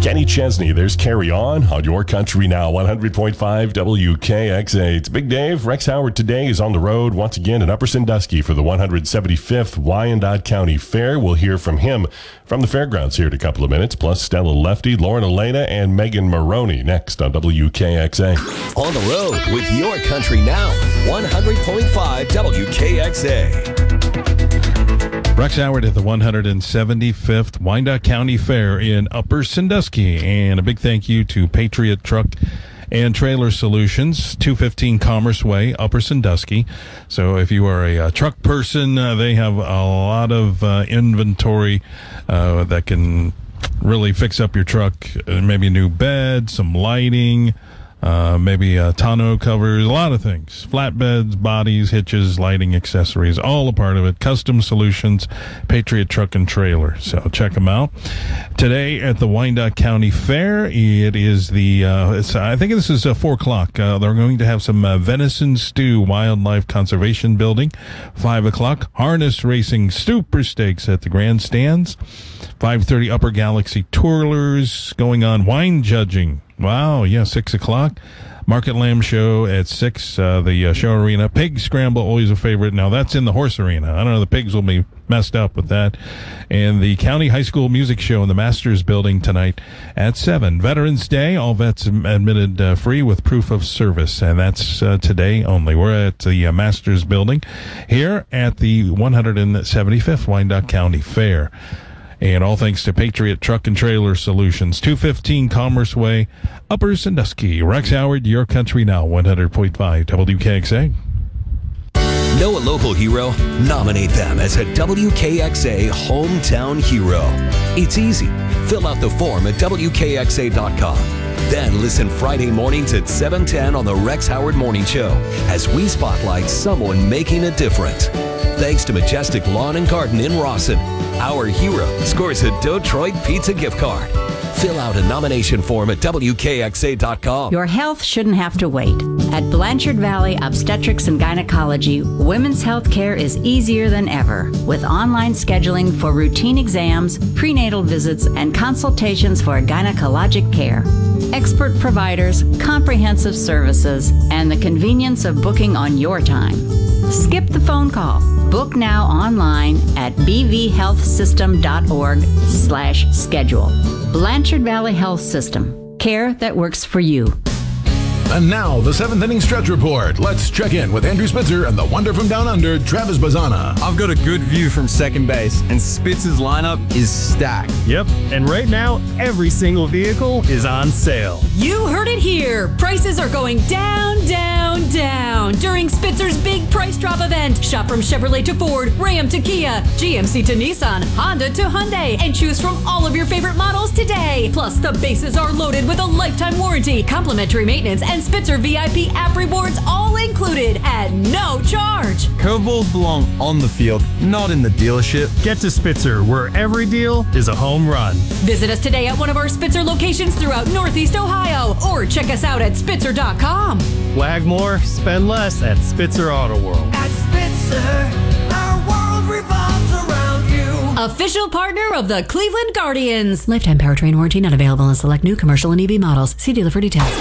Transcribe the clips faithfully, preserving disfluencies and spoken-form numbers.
Kenny Chesney. There's Carry On on Your Country Now, one hundred point five W K X A. It's Big Dave. Rex Howard today is on the road once again in Upper Sandusky for the one hundred seventy-fifth Wyandotte County Fair. We'll hear from him from the fairgrounds here in a couple of minutes, plus Stella Lefty, Lauren Elena, and Megan Maroney next on W K X A. On the road with Your Country Now, one hundred point five W K X A. Rex Howard at the one hundred seventy-fifth Wyandotte County Fair in Upper Sandusky. And a big thank you to Patriot Truck and Trailer Solutions, two fifteen Commerce Way, Upper Sandusky. So if you are a, a truck person, uh, they have a lot of uh, inventory uh, that can really fix up your truck. Uh, maybe a new bed, some lighting, Uh, maybe uh, tonneau covers, a lot of things. Flatbeds, bodies, hitches, lighting, accessories, all a part of it. Custom Solutions, Patriot Truck and Trailer. So check them out. Today at the Wyandotte County Fair, it is the, uh, it's, I think this is uh, four o'clock. Uh, they're going to have some uh, venison stew, Wildlife Conservation Building. five o'clock, harness racing, super stakes at the grandstands. five thirty, Upper Galaxy Twirlers going on, wine judging. Wow, yeah, six o'clock. Market Lamb Show at six, uh, the uh, show arena. Pig Scramble, always a favorite. Now, that's in the horse arena. I don't know, the pigs will be messed up with that. And the County High School Music Show in the Masters Building tonight at seven. Veterans Day, all vets admitted uh, free with proof of service. And that's uh, today only. We're at the uh, Masters Building here at the one hundred seventy-fifth Wyandotte County Fair. And all thanks to Patriot Truck and Trailer Solutions, two fifteen Commerce Way, Upper Sandusky. Rex Howard, Your Country Now, one hundred point five W K X A. Know a local hero? Nominate them as a W K X A hometown hero. It's easy. Fill out the form at W K X A dot com. Then listen Friday mornings at seven ten on the Rex Howard Morning Show as we spotlight someone making a difference. Thanks to Majestic Lawn and Garden in Rawson. Our hero scores a Detroit Pizza gift card. Fill out a nomination form at W K X A dot com. Your health shouldn't have to wait. At Blanchard Valley Obstetrics and Gynecology, women's health care is easier than ever, with online scheduling for routine exams, prenatal visits, and consultations for gynecologic care. Expert providers, comprehensive services, and the convenience of booking on your time. Skip the phone call. Book now online at b v health system dot org slash schedule. Blanchard Valley Health System. Care that works for you. And now, the seventh inning stretch report. Let's check in with Andrew Spitzer and the wonder from down under, Travis Bazana. I've got a good view from second base, and Spitzer's lineup is stacked. Yep, and right now, every single vehicle is on sale. You heard it here. Prices are going down, down, down during Spitzer's big price drop event. Shop from Chevrolet to Ford, Ram to Kia, G M C to Nissan, Honda to Hyundai, and choose from all of your favorite models today. Plus, the bases are loaded with a lifetime warranty, complimentary maintenance, and Spitzer V I P app rewards all included at no charge. Curveballs belong on the field, not in the dealership. Get to Spitzer, where every deal is a home run. Visit us today at one of our Spitzer locations throughout Northeast Ohio, or check us out at Spitzer dot com. Flag more, spend less at Spitzer Auto World. At Spitzer, our world revolves around you. Official partner of the Cleveland Guardians. Lifetime powertrain warranty not available on select new commercial and E V models. See dealer for details.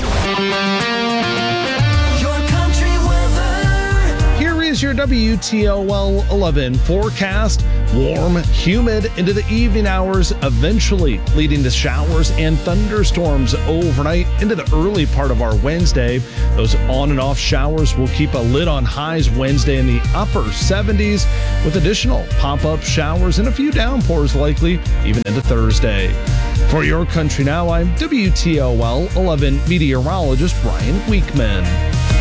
Your country weather. Here is your W T O L eleven forecast. Warm, humid into the evening hours, eventually leading to showers and thunderstorms overnight into the early part of our Wednesday. Those on and off showers will keep a lid on highs Wednesday in the upper seventies, with additional pop-up showers and a few downpours likely even into Thursday. For Your Country Now, I'm W T O L eleven meteorologist Brian Weekman.